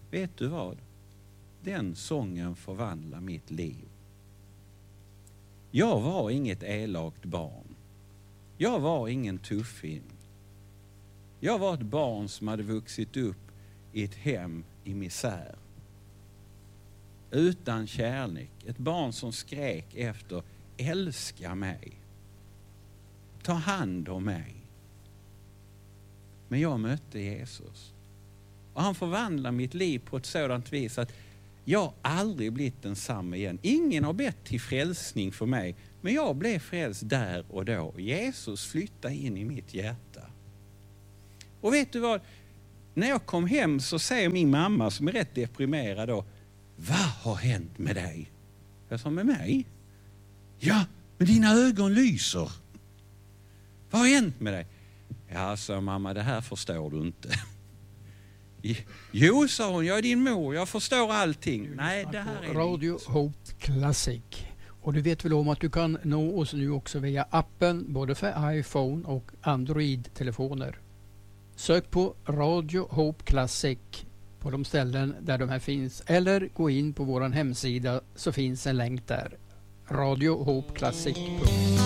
vet du vad? Den sången förvandlar mitt liv. Jag var inget elakt barn. Jag var ingen tuffing. Jag var ett barn som hade vuxit upp i ett hem i misär. Utan kärlek. Ett barn som skrek efter älska mig. Ta hand om mig. Men jag mötte Jesus. Och han förvandlade mitt liv på ett sådant vis att jag aldrig blivit densamma igen. Ingen har bett till frälsning för mig. Men jag blev frälst där och då. Jesus flyttade in i mitt hjärta. Och vet du vad? När jag kom hem så säger min mamma, som är rätt deprimerad då: vad har hänt med dig? Jag sa: med mig? Ja, men dina ögon lyser. Vad har hänt med dig? Ja, sa mamma, det här förstår du inte. Jo, sa hon, jag är din mor, jag förstår allting. Nej, det här är Radio Hope Classic. Och du vet väl om att du kan nå oss nu också via appen, både för iPhone och Android-telefoner. Sök på Radio Hope Classic på de ställen där de här finns, eller gå in på vår hemsida så finns en länk där. Radio Hope Classic.